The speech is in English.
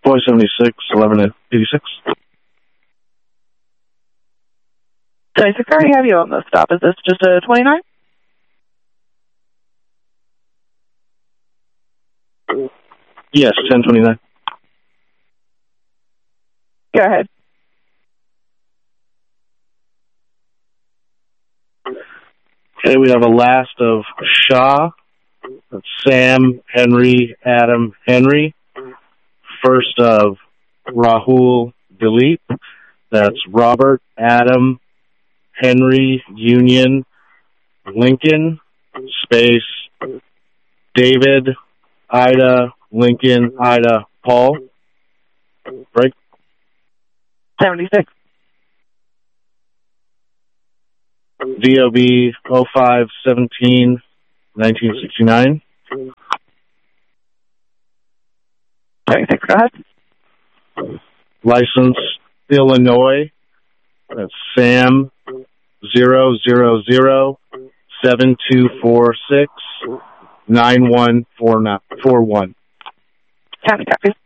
Boy 76, 1186. 76, I already have you on the stop. Is this just a 29? Yes, 1029. Go ahead. Okay, we have a last of Shaw. That's Sam, Henry, Adam, Henry. First of Rahul, Dilip. That's Robert, Adam, Henry, Union, Lincoln, space, David, Ida, Lincoln, Ida, Paul. Right? 76. VOB 0517 1969. 76, go ahead. License Illinois. That's Sam 000 7246 9141. County copies.